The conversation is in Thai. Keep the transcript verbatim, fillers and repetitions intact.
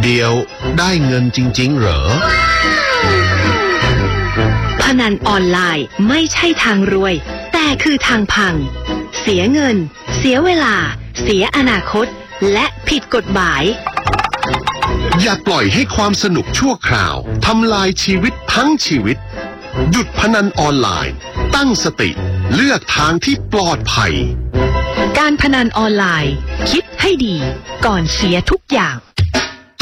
เดียวได้เงินจริงๆเหรอพนันออนไลน์ไม่ใช่ทางรวยแต่คือทางพังเสียเงินเสียเวลาเสียอนาคตและผิดกฎหมายอย่าปล่อยให้ความสนุกชั่วคราวทำลายชีวิตทั้งชีวิตหยุดพนันออนไลน์ตั้งสติเลือกทางที่ปลอดภัยการพนันออนไลน์คิดให้ดีก่อนเสียทุกอย่าง